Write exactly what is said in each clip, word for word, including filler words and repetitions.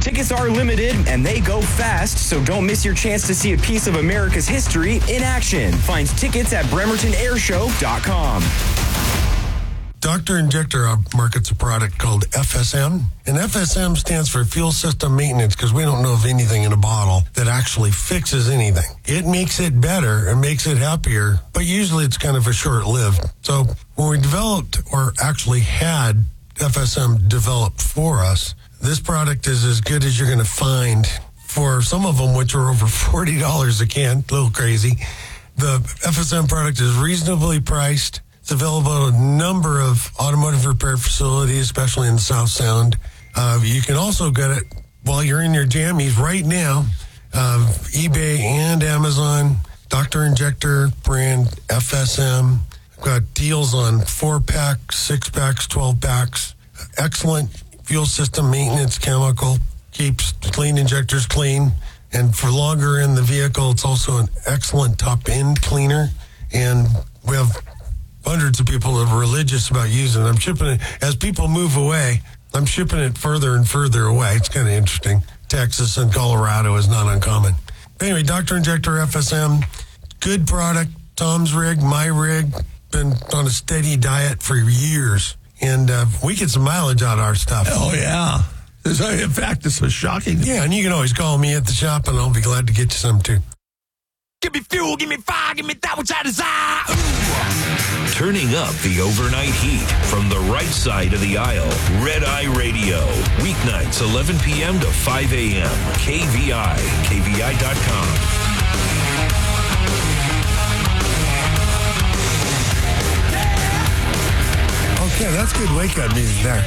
Tickets are limited and they go fast, so don't miss your chance to see a piece of America's history in action. Find tickets at bremerton air show dot com. Doctor Injector markets a product called F S M, and F S M stands for Fuel System Maintenance because we don't know of anything in a bottle that actually fixes anything. It makes it better and makes it happier, but usually it's kind of a short-lived. So when we developed or actually had F S M developed for us, this product is as good as you're going to find for some of them, which are over forty dollars a can, a little crazy. The F S M product is reasonably priced. It's available at a number of automotive repair facilities, especially in the South Sound. Uh, you can also get it while you're in your jammies right now. Uh, eBay and Amazon, Doctor Injector brand F S M. Got deals on four packs, six packs, twelve packs. Excellent fuel system maintenance chemical. Keeps clean injectors clean. And for longer in the vehicle, it's also an excellent top end cleaner. And we have hundreds of people that are religious about using it. I'm shipping it as people move away. I'm shipping it further and further away. It's kind of interesting. Texas and Colorado is not uncommon. Anyway, Doctor Injector F S M, good product. Tom's rig, my rig, been on a steady diet for years, and uh, we get some mileage out of our stuff. Oh yeah. In fact, this was shocking. Yeah, and you can always call me at the shop, and I'll be glad to get you some too. Give me fuel, give me fire, give me that which I desire. Ooh. Turning up the overnight heat from the right side of the aisle. Red Eye Radio. Weeknights, eleven p.m. to five a.m. K V I, K V I dot com. Okay, that's good wake-up music there.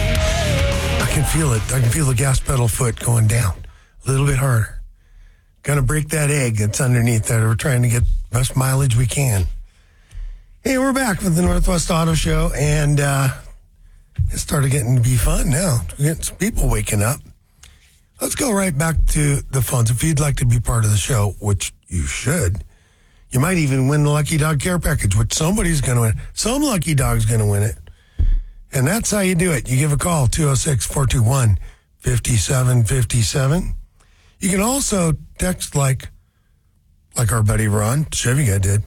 I can feel it. I can feel the gas pedal foot going down a little bit harder. Gonna break that egg that's underneath there. We're trying to get the best mileage we can. Hey, we're back with the Northwest Auto Show, and uh, it started getting to be fun now. We're getting some people waking up. Let's go right back to the phones. If you'd like to be part of the show, which you should, you might even win the Lucky Dog Care Package, which somebody's going to win. Some lucky dog's going to win it. And that's how you do it. You give a call, two oh six, four two one, five seven five seven. You can also text like like our buddy Ron Chevy guy did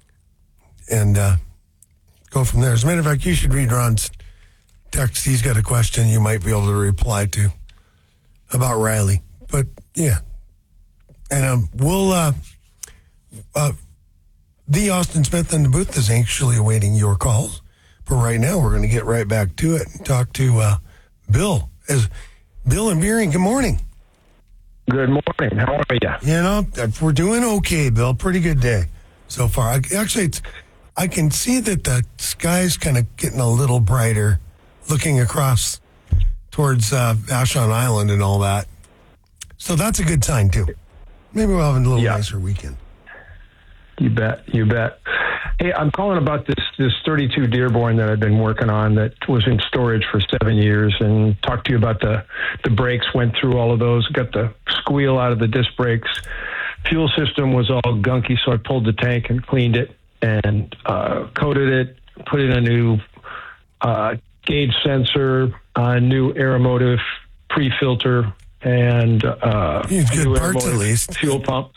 and uh, go from there. As a matter of fact, you should read Ron's text. He's got a question you might be able to reply to about Riley. But, yeah. And um, we'll, uh, uh, the Austin Smith in the booth is anxiously awaiting your calls. But right now, we're going to get right back to it and talk to uh, Bill. As Bill and Beering, good morning. Good morning. How are you? You know, we're doing okay, Bill. Pretty good day so far. I, actually, it's, I can see that the sky's kind of getting a little brighter looking across towards uh, Vashon Island and all that. So that's a good sign, too. Maybe we'll have a little yeah. nicer weekend. You bet. You bet. Hey, I'm calling about this this thirty-two Dearborn that I've been working on that was in storage for seven years and talked to you about the, the brakes, went through all of those, got the squeal out of the disc brakes. Fuel system was all gunky, so I pulled the tank and cleaned it and uh, coated it, put in a new uh, gauge sensor, a new Aeromotive pre-filter, and uh, good parts at least. Fuel pump.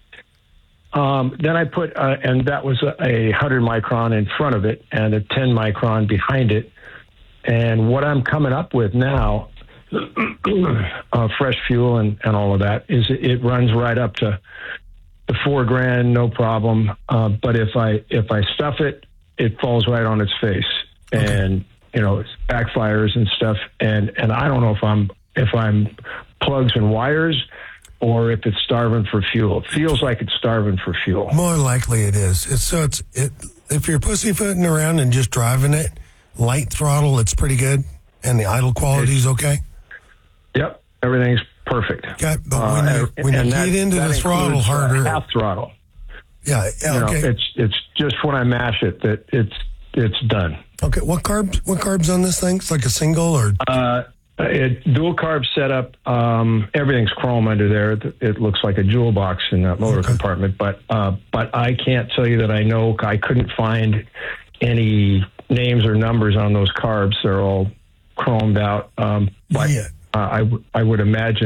Um, then I put, uh, and that was a, a one hundred micron in front of it and a ten micron behind it. And what I'm coming up with now, uh, fresh fuel and, and all of that, is it, it runs right up to the four grand, no problem. Uh, but if I if I stuff it, it falls right on its face, okay. and you know it backfires and stuff. And, and I don't know if I'm if I'm plugs and wires, or if it's starving for fuel. It feels like it's starving for fuel. More likely it is. It's so it's it. If you're pussyfooting around and just driving it, light throttle, it's pretty good, and the idle quality is okay. Yep, everything's perfect. Okay, but uh, when you, when you that, get into the throttle harder, half throttle. Yeah, yeah you okay. know, it's it's just when I mash it that it's it's done. Okay, what carbs? What carbs on this thing? It's like a single or? Uh, It, dual carb setup. Um, everything's chrome under there. It, it looks like a jewel box in that motor okay. compartment. But uh, but I can't tell you that I know. I couldn't find any names or numbers on those carbs. They're all chromed out. Um, but yeah. uh, I w- I would imagine